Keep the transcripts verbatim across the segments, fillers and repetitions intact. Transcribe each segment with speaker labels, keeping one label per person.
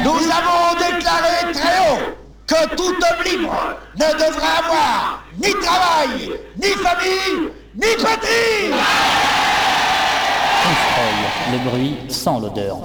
Speaker 1: Nous avons déclaré très haut que tout homme libre ne devrait avoir ni travail, ni famille, ni patrie.
Speaker 2: Constroy, le bruit sans l'odeur.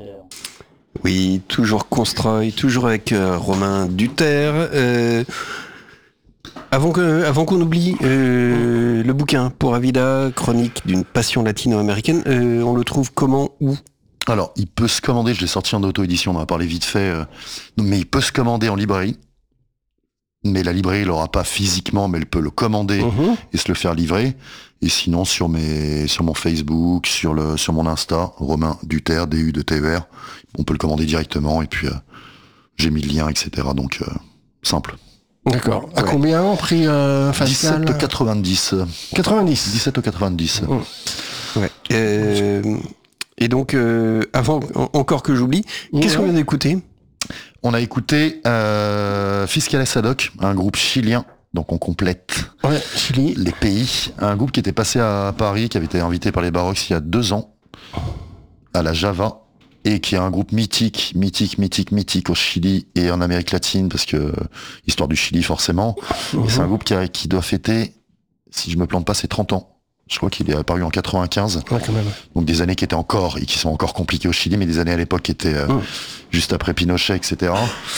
Speaker 3: Oui, toujours Constroy, toujours avec euh, Romain Duterre. Euh, avant, que, avant qu'on oublie euh, le bouquin Pour Avida, chronique d'une passion latino-américaine, euh, on le trouve comment, où ?
Speaker 4: Alors, il peut se commander, je l'ai sorti en auto-édition, on en a parlé vite fait, euh, mais il peut se commander en librairie. Mais la librairie, il l'aura pas physiquement, mais elle peut le commander mmh. et se le faire livrer. Et sinon, sur mes, sur mon Facebook, sur le, sur mon Insta, Romain Duterre, D U de T E R, on peut le commander directement. Et puis, euh, j'ai mis le lien, et cetera. Donc, euh, simple.
Speaker 5: D'accord. À ouais. combien en prix euh,
Speaker 4: fascal ? dix-sept quatre-vingt-dix.
Speaker 5: quatre-vingt-dix.
Speaker 4: dix-sept quatre-vingt-dix.
Speaker 3: Mmh. Ouais. Euh, et donc, euh, avant, en, encore que j'oublie, mmh. qu'est-ce qu'on vient d'écouter ?
Speaker 4: On a écouté euh, Fiscales Ad Hoc, un groupe chilien. Donc on complète
Speaker 5: ouais, Chili.
Speaker 4: les pays. Un groupe qui était passé à Paris, qui avait été invité par les Baroques il y a deux ans, à la Java, et qui est un groupe mythique, mythique, mythique, mythique au Chili et en Amérique latine, parce que histoire du Chili forcément. Mmh. Et c'est un groupe qui, a, qui doit fêter, si je me plante pas, c'est trente ans. Je crois qu'il est apparu en quatre-vingt-quinze.
Speaker 5: Ouais, quand même.
Speaker 4: Donc des années qui étaient encore, et qui sont encore compliquées au Chili, mais des années à l'époque qui étaient euh, mmh. juste après Pinochet, et cetera.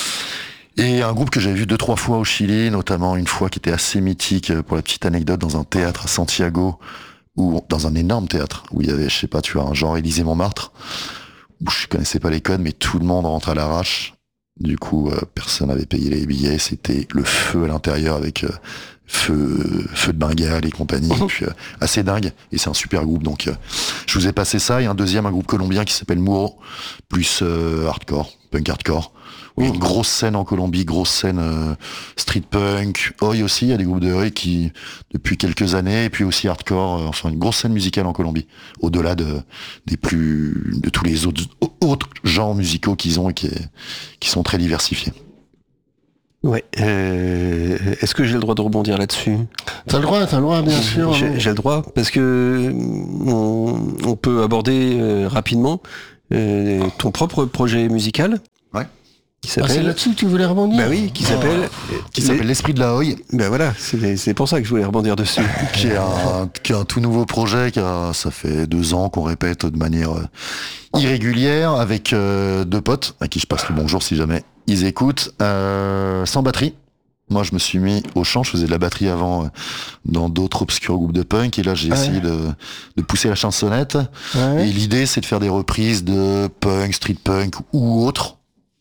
Speaker 4: Et un groupe que j'avais vu deux, trois fois au Chili, notamment une fois qui était assez mythique, pour la petite anecdote, dans un théâtre à Santiago, ou dans un énorme théâtre, où il y avait, je sais pas, tu vois, un genre Élysée Montmartre, où je connaissais pas les codes, mais tout le monde rentre à l'arrache. Du coup, euh, personne n'avait payé les billets, c'était le feu à l'intérieur avec euh, feu, feu de Bengale et compagnie, et puis, euh, assez dingue. Et c'est un super groupe, donc euh, je vous ai passé ça. Et un deuxième, un groupe colombien qui s'appelle Muro, plus euh, hardcore, punk hardcore. Oui, une grosse scène en Colombie, grosse scène euh, street punk, Oi aussi, il y a des groupes de Oi qui, depuis quelques années, et puis aussi hardcore, euh, enfin une grosse scène musicale en Colombie, au-delà de des plus de tous les autres autres genres musicaux qu'ils ont et qui, qui sont très diversifiés.
Speaker 3: Ouais. Euh, est-ce que j'ai le droit de rebondir là-dessus ?
Speaker 5: T'as le droit, t'as le droit, bien sûr.
Speaker 3: J'ai, j'ai le droit parce que on, on peut aborder euh, rapidement euh, ton propre projet musical.
Speaker 4: Ouais.
Speaker 3: Qui s'appelle...
Speaker 5: Ah, c'est là-dessus que tu voulais rebondir ?
Speaker 3: Bah oui, qui s'appelle...
Speaker 4: Oh. Qui s'appelle L'Esprit de la Oi.
Speaker 3: Ben voilà, c'est, c'est pour ça que je voulais rebondir dessus.
Speaker 4: qui, est un, qui est un tout nouveau projet, qui a, ça fait deux ans qu'on répète de manière euh, irrégulière, avec euh, deux potes, à qui je passe le bonjour si jamais ils écoutent, euh, sans batterie. Moi, je me suis mis au chant, je faisais de la batterie avant euh, dans d'autres obscurs groupes de punk, et là, j'ai ouais. essayé de, de pousser la chansonnette. Ouais. Et l'idée, c'est de faire des reprises de punk, street punk ou autre,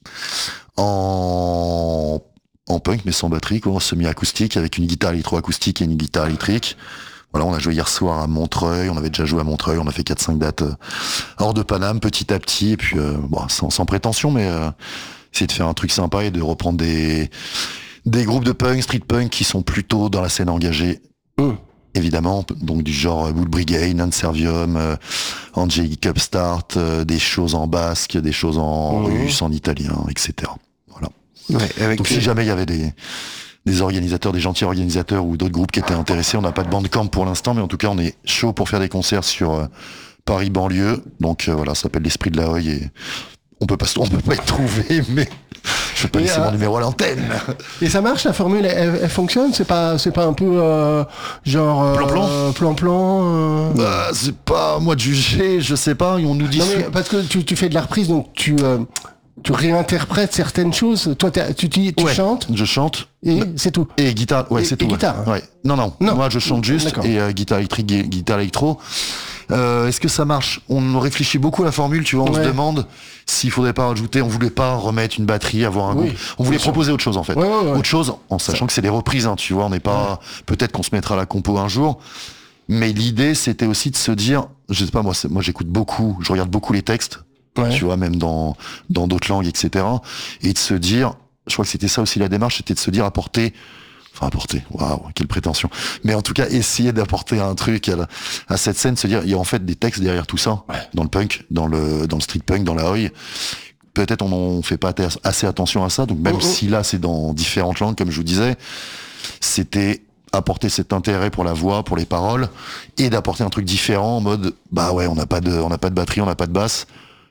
Speaker 4: en, en punk, mais sans batterie, quoi, en semi-acoustique, avec une guitare électroacoustique et une guitare électrique. Voilà, on a joué hier soir à Montreuil, on avait déjà joué à Montreuil, on a fait quatre cinq dates euh, hors de Paname, petit à petit, et puis, euh, bon, sans, sans prétention, mais euh, essayer de faire un truc sympa et de reprendre des... des groupes de punk, street punk qui sont plutôt dans la scène engagée, mmh. évidemment, donc du genre Bull Brigade, Non Servium, euh, Angelic Upstart, euh, des choses en basque, des choses en mmh. russe, en italien, et cetera. Voilà.
Speaker 3: Ouais, avec
Speaker 4: donc si jamais il y avait des des organisateurs, des gentils organisateurs ou d'autres groupes qui étaient intéressés, on n'a pas de bandcamp pour l'instant, mais en tout cas on est chaud pour faire des concerts sur euh, Paris banlieue. Donc euh, voilà, ça s'appelle L'Esprit de la Oi et on peut pas on peut pas être trouvé, mais je vais pas et laisser euh, mon numéro à l'antenne.
Speaker 5: Et ça marche, la formule, elle, elle fonctionne, c'est pas, c'est pas un peu euh, genre euh,
Speaker 4: plan-plan,
Speaker 5: euh, plan-plan. Euh...
Speaker 4: Bah, c'est pas à moi de juger, je sais pas. On nous dit.
Speaker 5: Non, mais parce que tu, tu fais de la reprise, donc tu, euh, tu réinterprètes certaines choses. Toi, tu, tu, tu
Speaker 4: ouais,
Speaker 5: chantes.
Speaker 4: Je chante.
Speaker 5: Et c'est tout.
Speaker 4: Et guitare, ouais,
Speaker 5: et,
Speaker 4: c'est tout.
Speaker 5: Et
Speaker 4: ouais.
Speaker 5: guitare.
Speaker 4: Ouais. Non, non, non. Moi, je chante juste. D'accord. Et euh, guitare électrique, guitare électro. Euh, est-ce que ça marche ? On réfléchit beaucoup à la formule, tu vois, on ouais. se demande s'il faudrait pas rajouter, on voulait pas remettre une batterie, avoir un oui, groupe. On voulait proposer sûr. autre chose en fait.
Speaker 5: Ouais, ouais, ouais.
Speaker 4: Autre chose, en sachant ça. que c'est des reprises, hein, tu vois, on n'est pas, ouais. peut-être qu'on se mettra à la compo un jour. Mais l'idée, c'était aussi de se dire, je sais pas, moi, moi j'écoute beaucoup, je regarde beaucoup les textes, ouais. tu vois, même dans, dans d'autres langues, et cetera. Et de se dire, je crois que c'était ça aussi la démarche, c'était de se dire apporter, Enfin, apporter, waouh, quelle prétention. Mais en tout cas, essayer d'apporter un truc à, la, à cette scène, se dire, il y a en fait des textes derrière tout ça, ouais. dans le punk, dans le, dans le street punk, dans la Oi. Peut-être on ne fait pas assez attention à ça, donc même oh, oh. si là c'est dans différentes langues, comme je vous disais, c'était apporter cet intérêt pour la voix, pour les paroles, et d'apporter un truc différent en mode, bah ouais, on n'a pas de, on n'a pas de batterie, on n'a pas de basse.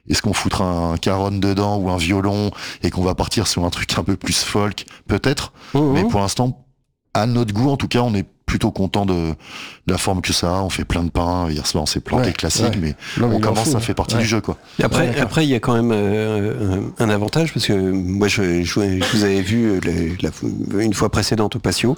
Speaker 4: Est-ce qu'on foutra un caron dedans ou un violon et qu'on va partir sur un truc un peu plus folk? Peut-être. Mmh, mais pour l'instant, à notre goût, en tout cas, on est plutôt content de, de la forme que ça a. On fait plein de pain. Hier soir, on s'est planté
Speaker 5: Ouais,
Speaker 4: classique,
Speaker 5: ouais.
Speaker 4: mais
Speaker 5: Non, mais
Speaker 4: on
Speaker 5: il en
Speaker 4: commence,
Speaker 5: faut,
Speaker 4: ça fait partie
Speaker 5: ouais.
Speaker 4: du jeu, quoi.
Speaker 3: Et après,
Speaker 5: Ouais,
Speaker 3: après, il y a quand même euh, un, un avantage parce que moi, je, je, je vous avais vu la, la, une fois précédente au Patio.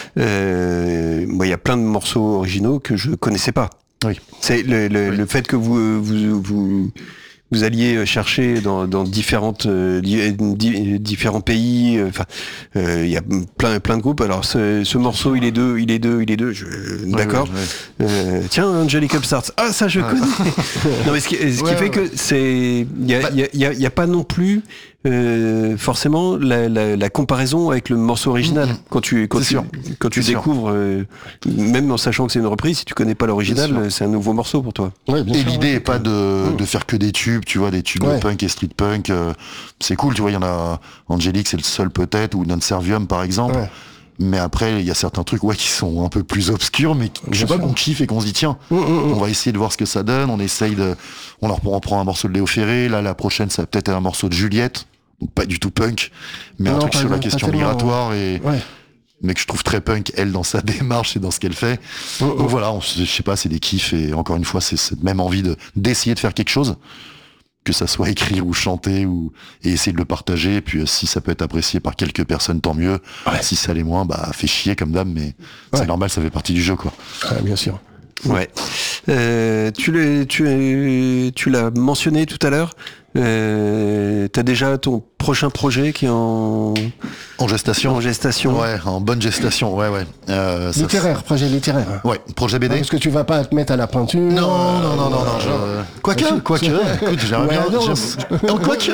Speaker 3: Euh, moi, il y a plein de morceaux originaux que je connaissais pas.
Speaker 4: Oui.
Speaker 3: C'est le, le,
Speaker 4: Oui.
Speaker 3: le fait que vous, vous, vous vous alliez chercher dans, dans différentes euh, di, di, différents pays. Enfin, il euh, y a plein plein de groupes. Alors ce, ce morceau, il est deux, il est deux, il est deux. Je, d'accord.
Speaker 4: Ouais, ouais, ouais.
Speaker 3: Euh, tiens, Angelic Upstarts. Ah, ça je connais. Non, mais ce qui, ce qui
Speaker 5: Ouais,
Speaker 3: fait
Speaker 5: ouais.
Speaker 3: que c'est, il y a, il y a, il y a, il y a pas non plus euh, forcément la, la, la comparaison avec le morceau original.
Speaker 4: Mmh.
Speaker 3: Quand tu quand
Speaker 4: C'est
Speaker 3: tu
Speaker 4: sûr.
Speaker 3: quand tu
Speaker 4: C'est sûr.
Speaker 3: découvres, euh, même en sachant que c'est une reprise, si tu connais pas
Speaker 4: C'est
Speaker 3: l'original,
Speaker 4: sûr.
Speaker 3: c'est un nouveau morceau pour toi.
Speaker 5: Ouais, bien
Speaker 4: Et
Speaker 5: sûr,
Speaker 4: l'idée
Speaker 5: ouais.
Speaker 4: est pas de,
Speaker 5: Mm.
Speaker 4: de faire que des tubes, tu vois, des tubes
Speaker 5: Ouais.
Speaker 4: de punk et street punk. euh, c'est cool, tu vois, il y en a Angelic, c'est le seul peut-être, ou Non Servium par exemple.
Speaker 5: Ouais.
Speaker 4: Mais après, il y a certains trucs, ouais, qui sont un peu plus obscurs, mais qui- je sais
Speaker 5: Bien
Speaker 4: pas,
Speaker 5: sûr.
Speaker 4: qu'on kiffe et qu'on se dit, tiens,
Speaker 5: Mmh, mmh, mmh.
Speaker 4: on va essayer de voir ce que ça donne, on essaye de, on leur on prend un morceau de Léo Ferré, là, la prochaine, ça va peut-être être un morceau de Juliette. Donc pas du tout punk, mais un
Speaker 5: Non,
Speaker 4: truc
Speaker 5: pas-
Speaker 4: sur la
Speaker 5: pas
Speaker 4: question
Speaker 5: tellement,
Speaker 4: migratoire et,
Speaker 5: Ouais.
Speaker 4: mais que je trouve très punk, elle, dans sa démarche et dans ce qu'elle fait.
Speaker 5: Mmh, mmh.
Speaker 4: Donc voilà, on, se- je sais pas, c'est des kiffs et encore une fois, c'est cette même envie de d'essayer de faire quelque chose, que ça soit écrire ou chanter ou et essayer de le partager. Et puis euh, si ça peut être apprécié par quelques personnes, tant mieux.
Speaker 5: Ouais.
Speaker 4: Si ça l'est moins, bah fait chier comme d'hab, mais c'est
Speaker 5: Ouais.
Speaker 4: normal, ça fait partie du jeu, quoi.
Speaker 5: Ouais, bien sûr.
Speaker 3: Ouais. Euh, tu l'as, tu, tu l'as mentionné tout à l'heure. Euh, t'as déjà ton prochain projet qui est en,
Speaker 4: En gestation.
Speaker 3: en gestation.
Speaker 4: Ouais, en bonne gestation. Ouais, ouais. Euh, ça-
Speaker 5: Littéraire, projet littéraire.
Speaker 4: Ouais, projet B D.
Speaker 5: Parce que tu vas pas te mettre à la peinture.
Speaker 4: Non, non, non, non, non.
Speaker 5: euh,
Speaker 4: je- Quoique, quoique. Écoute, j'aimerais
Speaker 5: Ouais,
Speaker 4: bien.
Speaker 5: non.
Speaker 4: j'aime- Non, quoique.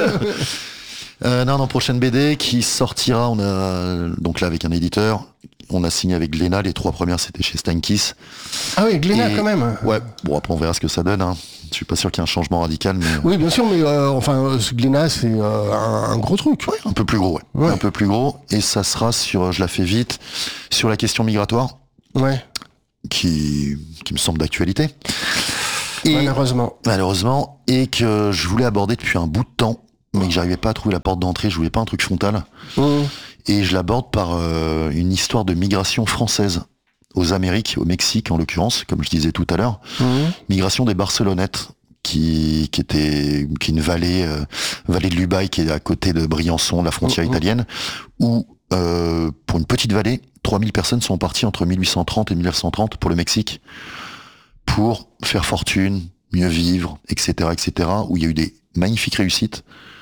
Speaker 4: Euh, non, non, prochaine B D qui sortira. On a donc là avec un éditeur. On a signé avec Glénat. Les trois premières, c'était chez Steinkiss.
Speaker 5: Ah oui, Glénat
Speaker 4: Et-
Speaker 5: quand même.
Speaker 4: Ouais. Bon, après on verra ce que ça donne. Hein. Je suis pas sûr qu'il y ait un changement radical, mais
Speaker 5: Oui, bien sûr, mais euh, enfin, euh, ce Glénat, c'est euh, un, un gros truc.
Speaker 4: un peu plus gros. Ouais.
Speaker 5: Ouais.
Speaker 4: Un peu plus gros. Et ça sera sur. Je la fais vite. Sur la question migratoire,
Speaker 5: Ouais,
Speaker 4: qui qui me semble d'actualité. Et
Speaker 5: malheureusement.
Speaker 4: malheureusement, et que je voulais aborder depuis un bout de temps, mais que j'arrivais pas à trouver la porte d'entrée, je voulais pas un truc frontal,
Speaker 5: Mmh.
Speaker 4: et je l'aborde par euh, une histoire de migration française aux Amériques, au Mexique en l'occurrence, comme je disais tout à l'heure,
Speaker 5: Mmh.
Speaker 4: migration des Barcelonettes, qui, qui était qui est une vallée, euh, vallée de l'Ubaye, qui est à côté de Briançon, la frontière
Speaker 5: Mmh.
Speaker 4: italienne, où euh, pour une petite vallée, trois mille personnes sont parties entre mille huit cent trente et mille neuf cent trente pour le Mexique, pour faire fortune, mieux vivre, et cetera, et cetera, où il y a eu des magnifiques réussites,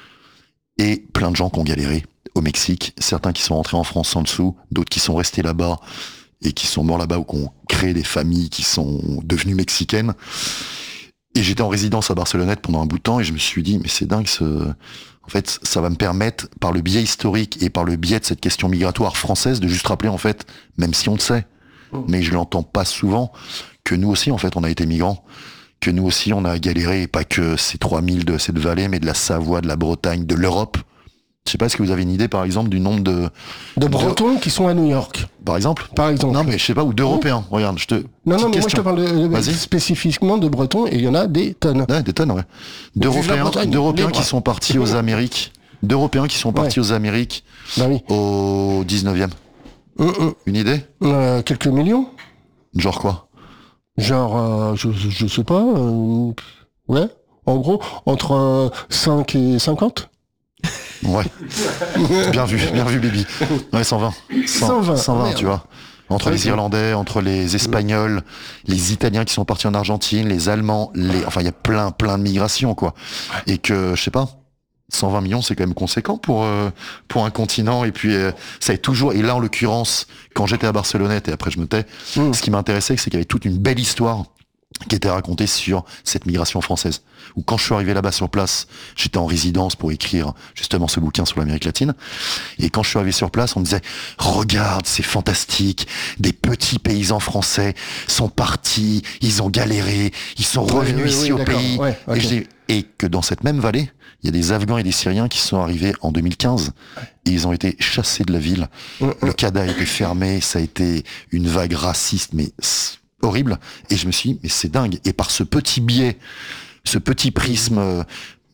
Speaker 4: et plein de gens qui ont galéré au Mexique, certains qui sont rentrés en France en dessous, d'autres qui sont restés là-bas, et qui sont morts là-bas, ou qui ont créé des familles qui sont devenues mexicaines. Et j'étais en résidence à Barcelonnette pendant un bout de temps, et je me suis dit, mais c'est dingue, ce... en fait, ça va me permettre, par le biais historique, et par le biais de cette question migratoire française, de juste rappeler, en fait, même si on le sait, mais je l'entends pas souvent, que nous aussi, en fait, on a été migrants, que nous aussi, on a galéré, et pas que ces trois mille de cette vallée, mais de la Savoie, de la Bretagne, de l'Europe. Je sais pas, est-ce que vous avez une idée, par exemple, du nombre de...
Speaker 5: De Bretons qui sont à New York,
Speaker 4: Par exemple
Speaker 5: par exemple.
Speaker 4: Non, mais je sais pas, ou d'Européens. Regarde, je te...
Speaker 5: Non, non,
Speaker 4: petite
Speaker 5: mais moi je te
Speaker 4: question.
Speaker 5: parle de, de-
Speaker 4: Vas-y.
Speaker 5: spécifiquement de Bretons, et il y en a des tonnes.
Speaker 4: Ouais, des tonnes, ouais.
Speaker 5: Vive la
Speaker 4: D'Européens,
Speaker 5: Bretagne,
Speaker 4: d'Européens
Speaker 5: libre.
Speaker 4: qui sont partis aux Amériques. D'Européens qui sont partis
Speaker 5: Ouais.
Speaker 4: aux Amériques
Speaker 5: Bah oui.
Speaker 4: au dix-neuvième.
Speaker 5: Hum, hum.
Speaker 4: Une idée?
Speaker 5: Euh, quelques millions.
Speaker 4: Genre quoi?
Speaker 5: Genre, euh, je, je sais pas. euh, ouais. En gros, entre euh, cinq et cinquante.
Speaker 4: Ouais. Bien vu, bien vu, Bibi. Ouais, cent vingt.
Speaker 5: cent vingt,
Speaker 4: cent vingt,
Speaker 5: merde.
Speaker 4: tu vois. Entre les
Speaker 5: Ok.
Speaker 4: Irlandais, entre les Espagnols, les Italiens qui sont partis en Argentine, les Allemands, les, enfin, il y a plein, plein de migrations, quoi. Et que, je sais pas, cent vingt millions, c'est quand même conséquent pour, euh, pour un continent. Et puis, euh, ça est toujours, et là, en l'occurrence, quand j'étais à Barcelonnette, et après je me tais,
Speaker 5: Mm.
Speaker 4: ce qui m'intéressait, c'est qu'il y avait toute une belle histoire qui était racontée sur cette migration française. Où quand je suis arrivé là-bas sur place, j'étais en résidence pour écrire justement ce bouquin sur l'Amérique latine. Et quand je suis arrivé sur place, on me disait, regarde, c'est fantastique, des petits paysans français sont partis, ils ont galéré, ils sont
Speaker 5: Oui,
Speaker 4: revenus
Speaker 5: oui,
Speaker 4: ici
Speaker 5: oui,
Speaker 4: au
Speaker 5: d'accord.
Speaker 4: pays.
Speaker 5: Ouais, ok.
Speaker 4: Et, je dis- et que dans cette même vallée, il y a des Afghans et des Syriens qui sont arrivés en deux mille quinze et ils ont été chassés de la ville.
Speaker 5: Mm, mm.
Speaker 4: Le CADA a été fermé, ça a été une vague raciste, mais c'est horrible. Et je me suis dit, mais c'est dingue. Et par ce petit biais, ce petit prisme euh,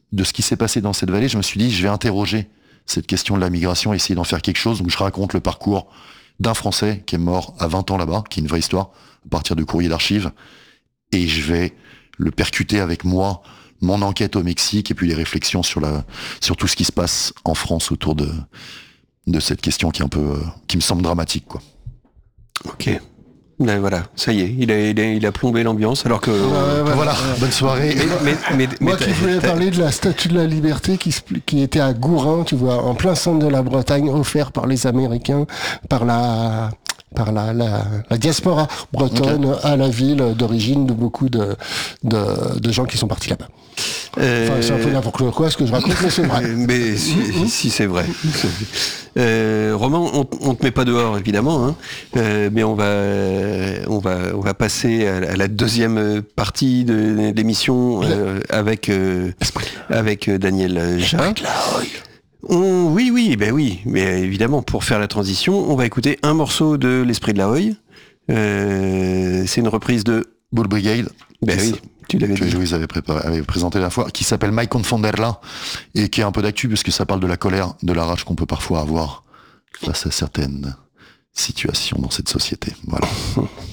Speaker 4: de ce qui s'est passé dans cette vallée, je me suis dit, je vais interroger cette question de la migration, essayer d'en faire quelque chose. Donc je raconte le parcours d'un Français qui est mort à vingt ans là-bas, qui est une vraie histoire, à partir de courrier d'archives. Et je vais le percuter avec moi, mon enquête au Mexique, et puis les réflexions sur la, sur tout ce qui se passe en France autour de, de cette question qui est un peu, euh, qui me semble dramatique, quoi.
Speaker 3: Ok. Ben voilà, ça y est, il a, il a, il a plombé l'ambiance, alors que...
Speaker 5: Ouais, ouais,
Speaker 4: Voilà,
Speaker 5: ouais.
Speaker 4: bonne soirée.
Speaker 3: Mais, mais, mais,
Speaker 5: Moi
Speaker 3: mais
Speaker 5: qui voulais
Speaker 3: t'as-
Speaker 5: parler de la Statue de la Liberté qui, se- qui était à Gourin, tu vois, en plein centre de la Bretagne, offert par les Américains, par la par la, la, la diaspora bretonne okay. à la ville d'origine de beaucoup de, de, de gens qui sont partis là-bas.
Speaker 3: Euh...
Speaker 5: Enfin, c'est un peu n'importe quoi ce que je raconte, mais c'est vrai.
Speaker 3: Mais si, si, si c'est vrai. Euh, Romain, on, on te met pas dehors évidemment, hein, euh, mais on va, on va, on va passer à, à la deuxième partie de l'émission euh, avec euh, avec Daniel Jacques. On, oui, oui, ben oui, mais évidemment pour faire la transition, on va écouter un morceau de l'Esprit de la Hoye. Euh, c'est une reprise de
Speaker 4: Bull Brigade.
Speaker 3: Ben oui. Tu l'avais
Speaker 4: que
Speaker 3: dit.
Speaker 4: Louise avait, préparé, avait présenté la fois, qui s'appelle My Confonderla, et qui est un peu d'actu, parce que ça parle de la colère, de la rage qu'on peut parfois avoir face à certaines situations dans cette société. Voilà.